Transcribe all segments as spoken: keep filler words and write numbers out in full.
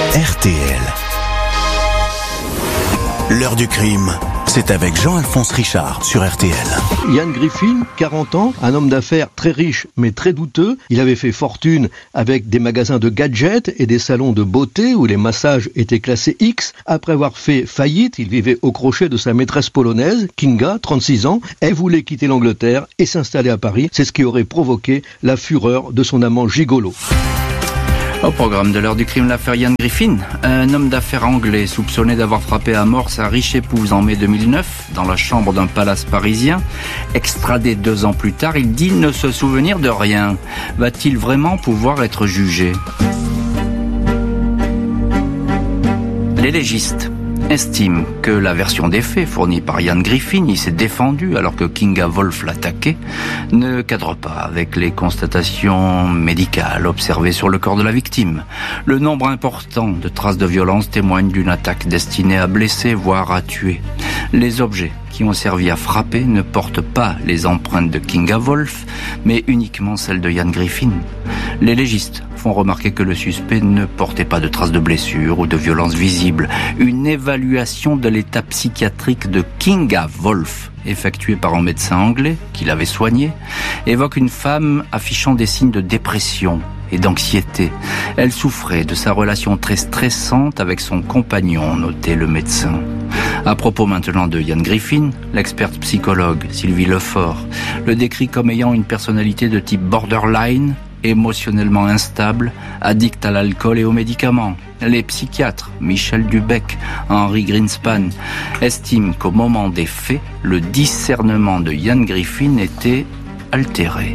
R T L. L'heure du crime, c'est avec Jean-Alphonse Richard sur R T L. Ian Griffin, quarante ans, un homme d'affaires très riche mais très douteux. Il avait fait fortune avec des magasins de gadgets et des salons de beauté où les massages étaient classés X. Après avoir fait faillite, il vivait au crochet de sa maîtresse polonaise, Kinga, trente-six ans. Elle voulait quitter l'Angleterre et s'installer à Paris. C'est ce qui aurait provoqué la fureur de son amant gigolo. Au programme de l'heure du crime, l'affaire Ian Griffin, un homme d'affaires anglais soupçonné d'avoir frappé à mort sa riche épouse en mai deux mille neuf dans la chambre d'un palace parisien. Extradé deux ans plus tard, il dit ne se souvenir de rien. Va-t-il vraiment pouvoir être jugé ? Les légistes estime que la version des faits fournie par Ian Griffin, il s'est défendu alors que Kinga Wolf l'attaquait, ne cadre pas avec les constatations médicales observées sur le corps de la victime. Le nombre important de traces de violence témoigne d'une attaque destinée à blesser, voire à tuer. Les objets qui ont servi à frapper ne portent pas les empreintes de Kinga Wolf, mais uniquement celles de Ian Griffin. Les légistes font remarquer que le suspect ne portait pas de traces de blessures ou de violences visibles. Une évaluation de l'état psychiatrique de Kinga Wolf, effectuée par un médecin anglais qui l'avait soigné, évoque une femme affichant des signes de dépression et d'anxiété. Elle souffrait de sa relation très stressante avec son compagnon, notait le médecin. À propos maintenant de Ian Griffin, l'experte psychologue Sylvie Lefort le décrit comme ayant une personnalité de type borderline, émotionnellement instable, addict à l'alcool et aux médicaments. Les psychiatres Michel Dubec, Henry Greenspan estiment qu'au moment des faits, le discernement de Ian Griffin était altéré.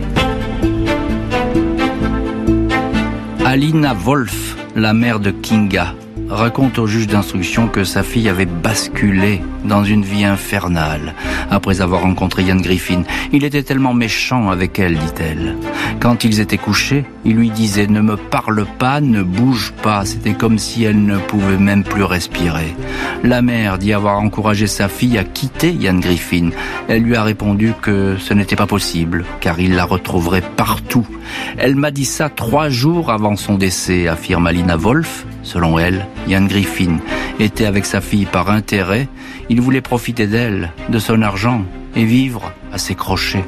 Alina Wolf, la mère de Kinga, raconte au juge d'instruction que sa fille avait basculé dans une vie infernale après avoir rencontré Ian Griffin. Il était tellement méchant avec elle, dit-elle. Quand ils étaient couchés, il lui disait « Ne me parle pas, ne bouge pas ». C'était comme si elle ne pouvait même plus respirer. La mère dit avoir encouragé sa fille à quitter Ian Griffin. Elle lui a répondu que ce n'était pas possible, car il la retrouverait partout. Elle m'a dit ça trois jours avant son décès, affirme Alina Wolf. Selon elle, Ian Griffin était avec sa fille par intérêt. Il voulait profiter d'elle, de son argent, et vivre à ses crochets.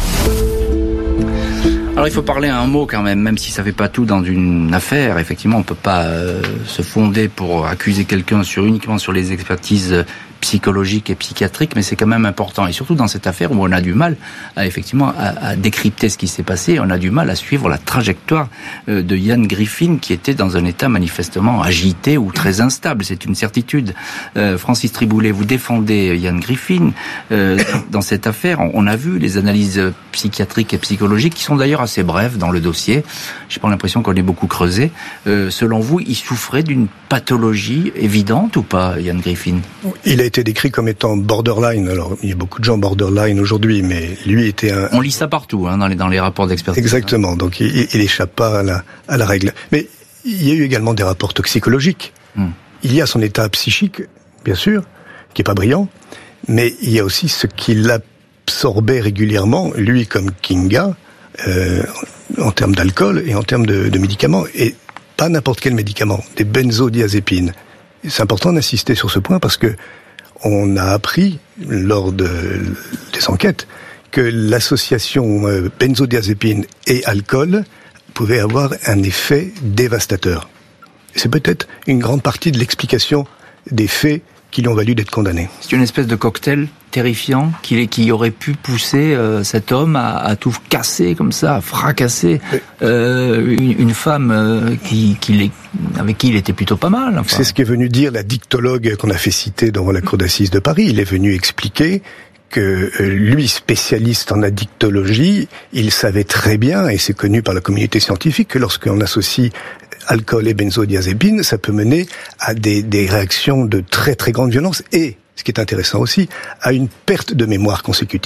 Alors il faut parler un mot quand même, même si ça fait pas tout dans une affaire. Effectivement, on peut pas euh, se fonder pour accuser quelqu'un sur uniquement sur les expertises psychologiques et psychiatriques, mais c'est quand même important. Et surtout dans cette affaire où on a du mal à effectivement à, à décrypter ce qui s'est passé, on a du mal à suivre la trajectoire euh, de Ian Griffin qui était dans un état manifestement agité ou très instable. C'est une certitude. Euh, Francis Triboulet, vous défendez Ian Griffin euh, dans cette affaire. On, on a vu les analyses psychiatriques et psychologiques qui sont d'ailleurs assez brèves dans le dossier. J'ai pas l'impression qu'on ait beaucoup creusé. Euh, selon vous, il souffrait d'une pathologie évidente ou pas, Ian Griffin ? Il a été décrit comme étant borderline. Alors, il y a beaucoup de gens borderline aujourd'hui, mais lui était un... On lit ça partout, hein, dans les, dans les rapports d'expertise. Exactement. Donc, il, il échappe pas à la, à la règle. Mais il y a eu également des rapports toxicologiques. Hmm. Il y a son état psychique, bien sûr, qui est pas brillant, mais il y a aussi ce qu'il absorbait régulièrement, lui comme Kinga, euh, en termes d'alcool et en termes de, de médicaments. Et pas n'importe quel médicament, des benzodiazépines. C'est important d'insister sur ce point parce que on a appris, lors de, des enquêtes, que l'association euh, benzodiazépine et alcool pouvait avoir un effet dévastateur. C'est peut-être une grande partie de l'explication des faits qui lui ont valu d'être condamné. C'est une espèce de cocktail terrifiant qui, qui aurait pu pousser euh, cet homme à, à tout casser comme ça, à fracasser oui. euh, une, une femme euh, qui, qui avec qui il était plutôt pas mal. Enfin. C'est ce qu'est venu dire la dictologue qu'on a fait citer devant la cour d'assises de Paris. Il est venu expliquer que euh, lui, spécialiste en addictologie, il savait très bien, et c'est connu par la communauté scientifique, que lorsqu'on associe alcool et benzodiazépine, ça peut mener à des, des réactions de très très grande violence et, ce qui est intéressant aussi, à une perte de mémoire consécutive.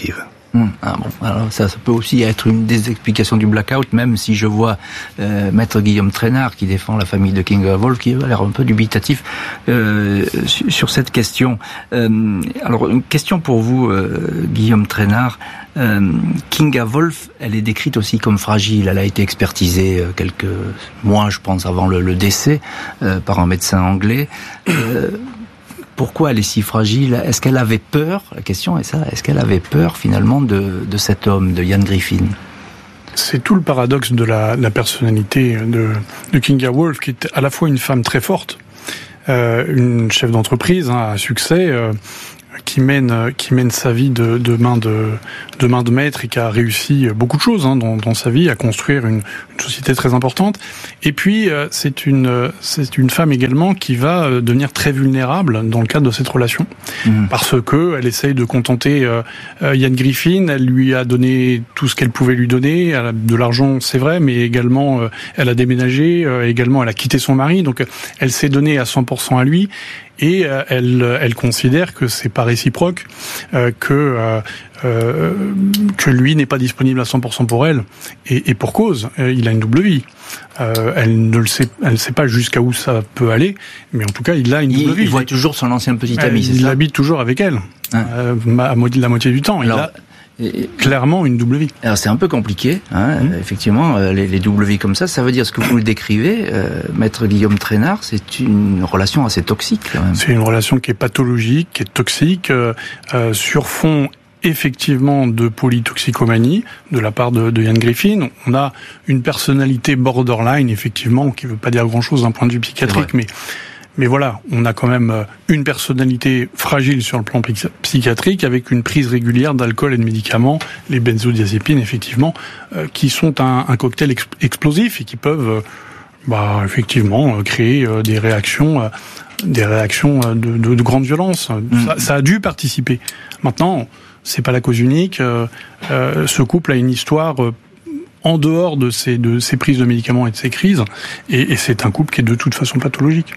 Hum, ah bon, alors ça, ça peut aussi être une des explications du blackout, même si je vois euh, Maître Guillaume Trainard qui défend la famille de Kinga Wolf, qui a l'air un peu dubitatif euh, sur, sur cette question. Euh, alors, une question pour vous, euh, Guillaume Trainard. Euh, Kinga Wolf, elle est décrite aussi comme fragile. Elle a été expertisée euh, quelques mois, je pense, avant le, le décès euh, par un médecin anglais. Euh, Pourquoi elle est si fragile? Est-ce qu'elle avait peur? La question est ça. Est-ce qu'elle avait peur finalement de, de cet homme, de Ian Griffin? C'est tout le paradoxe de la, la personnalité de, de Kinga Wolf, qui est à la fois une femme très forte, euh, une chef d'entreprise hein, à succès, euh, qui mène qui mène sa vie de, de main de de main de maître et qui a réussi beaucoup de choses hein, dans, dans sa vie, à construire une, une société très importante. Et puis euh, c'est une c'est une femme également qui va euh, devenir très vulnérable dans le cadre de cette relation, mmh. parce que elle essaye de contenter euh, euh, Ian Griffin. Elle lui a donné tout ce qu'elle pouvait lui donner, elle a de l'argent, c'est vrai, mais également euh, elle a déménagé, euh, également elle a quitté son mari, donc elle s'est donnée à cent pour cent à lui. Et euh, elle, elle considère que c'est pas réciproque, euh, que euh, euh, que lui n'est pas disponible à cent pour cent pour elle, et, et pour cause, euh, il a une double vie. Euh, elle ne le sait, elle ne sait pas jusqu'à où ça peut aller, mais en tout cas, il a une double il, vie. Il voit toujours son ancien petit ami, elle, c'est il ça? Il habite toujours avec elle, hein? euh, à la moitié du temps. Alors, il a Et clairement une double vie. Alors c'est un peu compliqué, hein, mmh. effectivement, euh, les, les doubles vies comme ça, ça veut dire ce que vous le décrivez, euh, Maître Guillaume Trainard, c'est une relation assez toxique quand même. C'est une relation qui est pathologique, qui est toxique, euh, euh, sur fond effectivement de polytoxicomanie de la part de, de Ian Griffin. On a une personnalité borderline, effectivement, qui ne veut pas dire grand-chose d'un point de vue psychiatrique, mais Mais voilà, on a quand même une personnalité fragile sur le plan psychiatrique, avec une prise régulière d'alcool et de médicaments, les benzodiazépines, effectivement, euh, qui sont un, un cocktail ex- explosif et qui peuvent, euh, bah, effectivement, créer euh, des réactions, euh, des réactions de, de, de grande violence. Mmh. Ça, ça a dû participer. Maintenant, c'est pas la cause unique. Euh, euh, ce couple a une histoire euh, en dehors de ces, de ces prises de médicaments et de ces crises, et, et c'est un couple qui est de toute façon pathologique.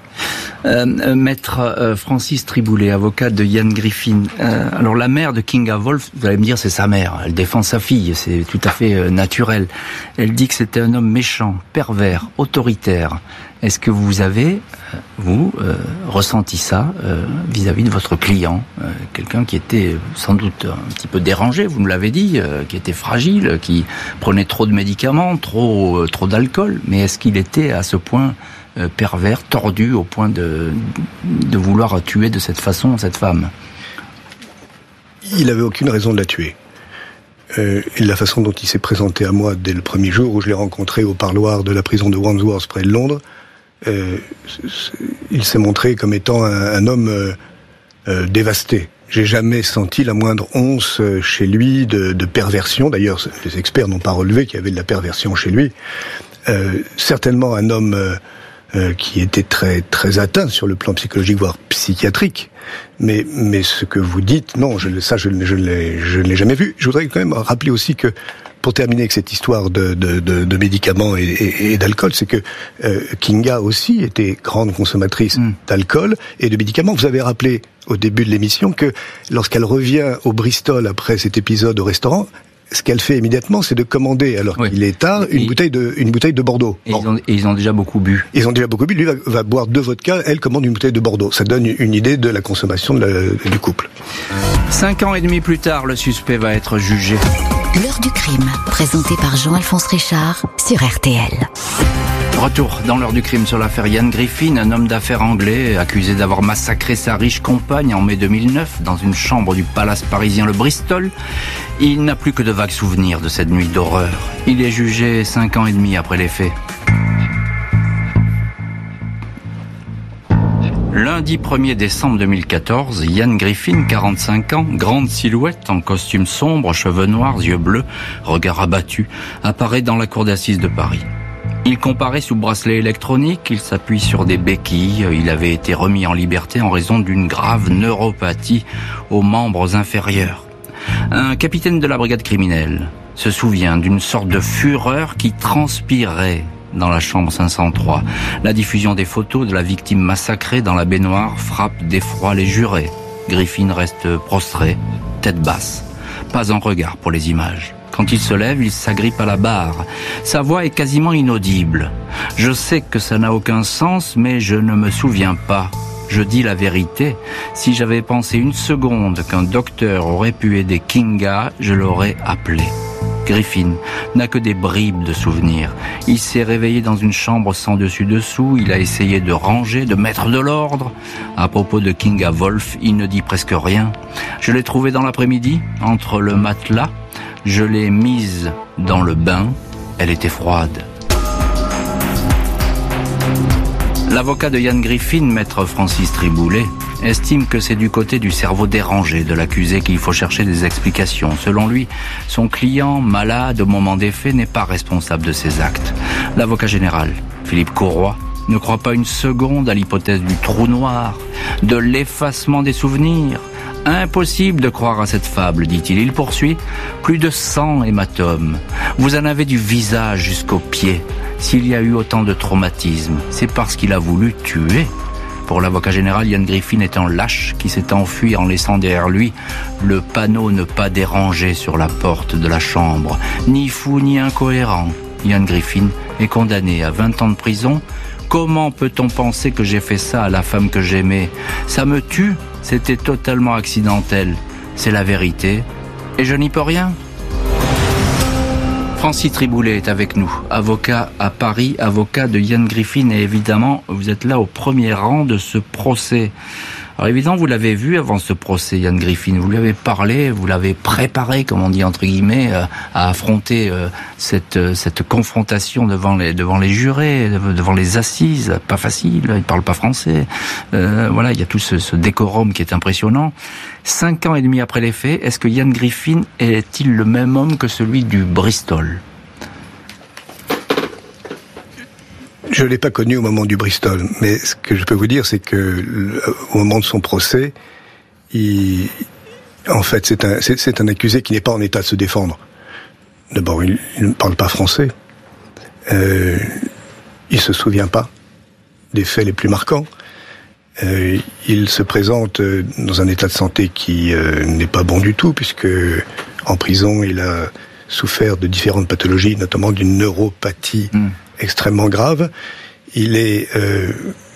Euh, Maître euh, Francis Triboulet, avocat de Ian Griffin. Euh, alors la mère de Kinga Wolf, vous allez me dire c'est sa mère, elle défend sa fille, c'est tout à fait euh, naturel. Elle dit que c'était un homme méchant, pervers, autoritaire. Est-ce que vous avez, vous, euh, ressenti ça euh, vis-à-vis de votre client, euh, quelqu'un qui était sans doute un petit peu dérangé, vous me l'avez dit, euh, qui était fragile, qui prenait trop de médicaments, trop, euh, trop d'alcool, mais est-ce qu'il était à ce point euh, pervers, tordu, au point de, de vouloir tuer de cette façon cette femme? Il n'avait aucune raison de la tuer. Euh, et la façon dont il s'est présenté à moi dès le premier jour où je l'ai rencontré au parloir de la prison de Wandsworth près de Londres, Euh, il s'est montré comme étant un, un homme euh, euh, dévasté. J'ai jamais senti la moindre once euh, chez lui de, de perversion. D'ailleurs, les experts n'ont pas relevé qu'il y avait de la perversion chez lui. Euh, certainement un homme euh, euh, qui était très très atteint sur le plan psychologique, voire psychiatrique. Mais mais ce que vous dites, non, je, ça je, je ne l'ai je ne l'ai jamais vu. Je voudrais quand même rappeler aussi que, pour terminer avec cette histoire de, de, de, de médicaments et, et, et d'alcool, c'est que euh, Kinga aussi était grande consommatrice mmh. d'alcool et de médicaments. Vous avez rappelé au début de l'émission que lorsqu'elle revient au Bristol après cet épisode au restaurant, ce qu'elle fait immédiatement, c'est de commander, alors oui. qu'il est tard, une et bouteille de une bouteille de Bordeaux. Et, bon. ils ont, et ils ont déjà beaucoup bu. Ils ont déjà beaucoup bu. Lui va, va boire deux vodkas, elle commande une bouteille de Bordeaux. Ça donne une idée de la consommation de la, du couple. Cinq ans et demi plus tard, le suspect va être jugé. L'heure du crime, présenté par Jean-Alphonse Richard sur R T L. Retour dans l'heure du crime sur l'affaire Ian Griffin, un homme d'affaires anglais accusé d'avoir massacré sa riche compagne en mai deux mille neuf dans une chambre du palace parisien le Bristol. Il n'a plus que de vagues souvenirs de cette nuit d'horreur. Il est jugé cinq ans et demi après les faits. Lundi premier décembre deux mille quatorze, Ian Griffin, quarante-cinq ans, grande silhouette, en costume sombre, cheveux noirs, yeux bleus, regard abattu, apparaît dans la cour d'assises de Paris. Il comparaît sous bracelet électronique, il s'appuie sur des béquilles, il avait été remis en liberté en raison d'une grave neuropathie aux membres inférieurs. Un capitaine de la brigade criminelle se souvient d'une sorte de fureur qui transpirait dans la chambre cinq cent trois. La diffusion des photos de la victime massacrée dans la baignoire frappe d'effroi les jurés. Griffin reste prostré, tête basse. pas un regard pour les images. Quand il se lève, il s'agrippe à la barre. Sa voix est quasiment inaudible. Je sais que ça n'a aucun sens, mais je ne me souviens pas. Je dis la vérité. Si j'avais pensé une seconde qu'un docteur aurait pu aider Kinga, je l'aurais appelé. Griffin n'a que des bribes de souvenirs. Il s'est réveillé dans une chambre sans dessus-dessous. Il a essayé de ranger, de mettre de l'ordre. À propos de Kinga Wolf, il ne dit presque rien. Je l'ai trouvée dans l'après-midi, entre le matelas. Je l'ai mise dans le bain. Elle était froide. L'avocat de Ian Griffin, maître Francis Triboulet, estime que c'est du côté du cerveau dérangé de l'accusé qu'il faut chercher des explications. Selon lui, son client, malade au moment des faits, n'est pas responsable de ses actes. L'avocat général, Philippe Courroy, ne croit pas une seconde à l'hypothèse du trou noir, de l'effacement des souvenirs. Impossible de croire à cette fable, dit-il. Il poursuit. Plus de cent hématomes. Vous en avez du visage jusqu'aux pieds. S'il y a eu autant de traumatismes, c'est parce qu'il a voulu tuer. Pour l'avocat général, Ian Griffin est un lâche qui s'est enfui en laissant derrière lui le panneau « Ne pas déranger » sur la porte de la chambre. Ni fou ni incohérent, Ian Griffin est condamné à vingt ans de prison. Comment peut-on penser que j'ai fait ça à la femme que j'aimais ? Ça me tue, c'était totalement accidentel. C'est la vérité, et je n'y peux rien. Francis Triboulet est avec nous, avocat à Paris, avocat de Ian Griffin, et évidemment, vous êtes là au premier rang de ce procès. Alors évidemment, vous l'avez vu avant ce procès, Ian Griffin, vous lui avez parlé, vous l'avez préparé, comme on dit entre guillemets, à affronter cette cette confrontation devant les devant les jurés, devant les assises, pas facile, il parle pas français. Euh, voilà, il y a tout ce, ce décorum qui est impressionnant. Cinq ans et demi après les faits, est-ce que Ian Griffin est-il le même homme que celui du Bristol ? Je ne l'ai pas connu au moment du Bristol, mais ce que je peux vous dire, c'est que au moment de son procès, il, en fait, c'est un, c'est, c'est un accusé qui n'est pas en état de se défendre. D'abord, il, il ne parle pas français. Euh, il se souvient pas des faits les plus marquants. Euh, il se présente dans un état de santé qui euh, n'est pas bon du tout, puisque en prison, il a souffert de différentes pathologies, notamment d'une neuropathie mmh. extrêmement grave. Il est euh,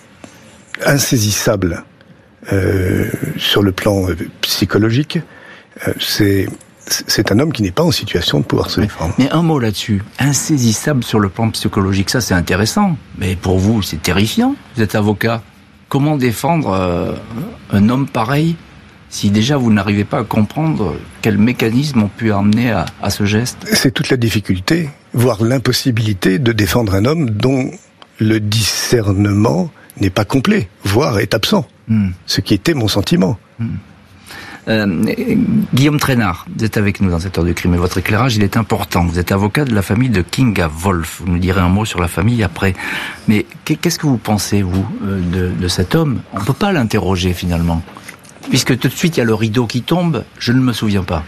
insaisissable euh, sur le plan euh, psychologique. Euh, c'est c'est un homme qui n'est pas en situation de pouvoir se défendre. Mais, mais un mot là-dessus, insaisissable sur le plan psychologique, ça c'est intéressant. Mais pour vous, c'est terrifiant. Vous êtes avocat. Comment défendre euh, un homme pareil si déjà vous n'arrivez pas à comprendre quels mécanismes ont pu amener à, à ce geste ? C'est toute la difficulté, voire l'impossibilité de défendre un homme dont le discernement n'est pas complet, voire est absent. Mmh. Ce qui était mon sentiment. Mmh. Euh, Guillaume Trainard, vous êtes avec nous dans cette heure de crime et votre éclairage, il est important. Vous êtes avocat de la famille de Kinga Wolf. Vous nous direz un mot sur la famille après. Mais qu'est-ce que vous pensez, vous, de, de cet homme ? On ne peut pas l'interroger, finalement. Puisque tout de suite, il y a le rideau qui tombe, je ne me souviens pas.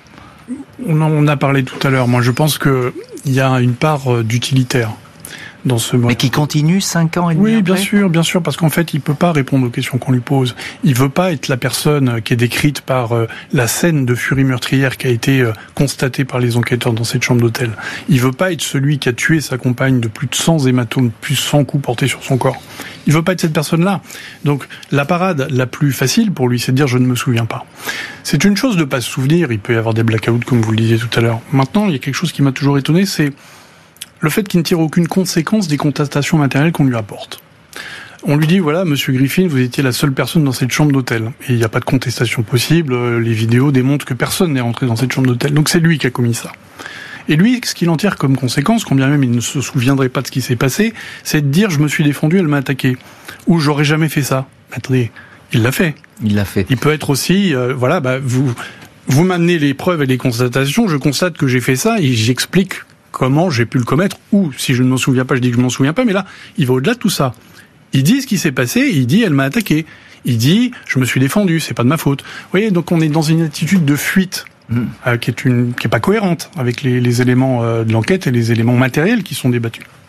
On en a parlé tout à l'heure. Moi, je pense qu'il y a une part d'utilitaire dans ce moment. Mais qui continue cinq ans et demi Oui, après. bien sûr, bien sûr, parce qu'en fait, il peut pas répondre aux questions qu'on lui pose. Il veut pas être la personne qui est décrite par euh, la scène de furie meurtrière qui a été euh, constatée par les enquêteurs dans cette chambre d'hôtel. Il veut pas être celui qui a tué sa compagne de plus de cent hématomes, plus de cent coups portés sur son corps. Il veut pas être cette personne-là. Donc, la parade la plus facile pour lui, c'est de dire « je ne me souviens pas ». C'est une chose de pas se souvenir, il peut y avoir des blackouts, comme vous le disiez tout à l'heure. Maintenant, il y a quelque chose qui m'a toujours étonné, c'est le fait qu'il ne tire aucune conséquence des contestations matérielles qu'on lui apporte. On lui dit, voilà, monsieur Griffin, vous étiez la seule personne dans cette chambre d'hôtel. Et il n'y a pas de contestation possible, les vidéos démontrent que personne n'est rentré dans cette chambre d'hôtel. Donc c'est lui qui a commis ça. Et lui, ce qu'il en tire comme conséquence, combien même il ne se souviendrait pas de ce qui s'est passé, c'est de dire, je me suis défendu, elle m'a attaqué. Ou j'aurais jamais fait ça. Attendez, il l'a fait. Il l'a fait. Il peut être aussi, euh, voilà, bah, vous, vous m'amenez les preuves et les constatations, je constate que j'ai fait ça et j'explique comment j'ai pu le commettre, ou si je ne m'en souviens pas, je dis que je ne m'en souviens pas, mais là, il va au-delà de tout ça. Il dit ce qui s'est passé, il dit elle m'a attaqué. Il dit je me suis défendu, c'est pas de ma faute. Vous voyez, donc on est dans une attitude de fuite mmh. euh, qui est une qui est pas cohérente avec les, les éléments euh, de l'enquête et les éléments matériels qui sont débattus.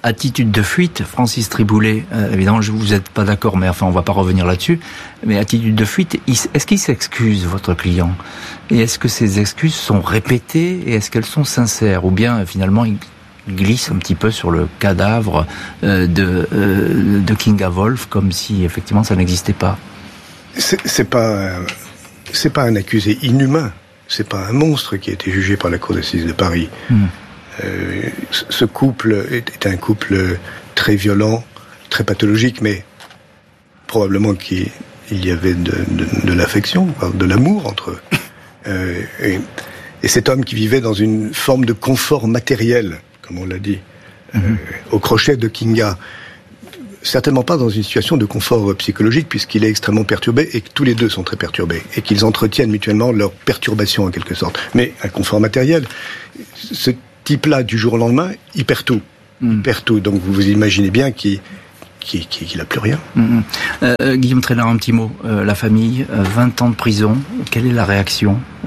Attitude de fuite, Francis Triboulet, euh, évidemment, je vous êtes pas d'accord, mais enfin, on va pas revenir là-dessus. Mais attitude de fuite, est-ce qu'il s'excuse, votre client? Et est-ce que ces excuses sont répétées et est-ce qu'elles sont sincères? Ou bien, finalement, il glisse un petit peu sur le cadavre euh, de, euh, de Kinga Wolf, comme si, effectivement, ça n'existait pas? C'est, c'est pas, c'est pas un accusé inhumain. C'est pas un monstre qui a été jugé par la Cour d'assises de Paris. Mmh. Euh, ce couple est un couple très violent, très pathologique, mais probablement qu'il y avait de, de, de l'affection, de l'amour entre eux. Euh, et, et cet homme qui vivait dans une forme de confort matériel, comme on l'a dit, mm-hmm. euh, au crochet de Kinga, certainement pas dans une situation de confort psychologique, puisqu'il est extrêmement perturbé et que tous les deux sont très perturbés, et qu'ils entretiennent mutuellement leur perturbation en quelque sorte. Mais un confort matériel, ce type-là, du jour au lendemain, il perd tout. Mm. Il perd tout. Donc vous vous imaginez bien qu'il qu'il, qu'il n'a plus rien. Mm. Euh, Guillaume Traînard, un petit mot. Euh, la famille, euh, vingt ans de prison, quelle est la réaction? euh...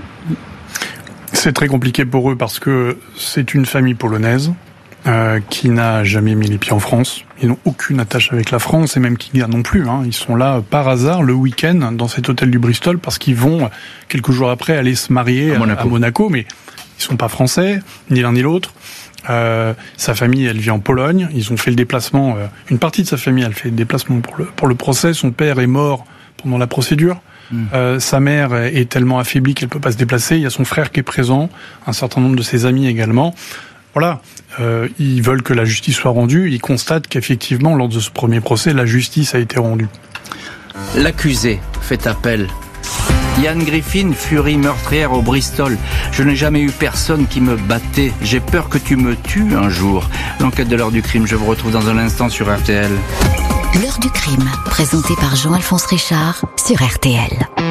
C'est très compliqué pour eux parce que c'est une famille polonaise euh, qui n'a jamais mis les pieds en France. Ils n'ont aucune attache avec la France, et même Kinga non plus. Hein. Ils sont là par hasard le week-end dans cet hôtel du Bristol parce qu'ils vont, quelques jours après, aller se marier à Monaco. À Monaco, mais ils sont pas français, ni l'un ni l'autre. Euh, sa famille, elle vit en Pologne. Ils ont fait le déplacement. Euh, une partie de sa famille, elle fait le déplacement pour le pour le procès. Son père est mort pendant la procédure. Mmh. Euh, sa mère est tellement affaiblie qu'elle peut pas se déplacer. Il y a son frère qui est présent, un certain nombre de ses amis également. Voilà. Euh, ils veulent que la justice soit rendue. Ils constatent qu'effectivement, lors de ce premier procès, la justice a été rendue. L'accusé fait appel. Ian Griffin, furie meurtrière au Bristol. Je n'ai jamais eu personne qui me battait. J'ai peur que tu me tues un jour. L'enquête de l'heure du crime, je vous retrouve dans un instant sur R T L. L'heure du crime, présentée par Jean-Alphonse Richard sur R T L.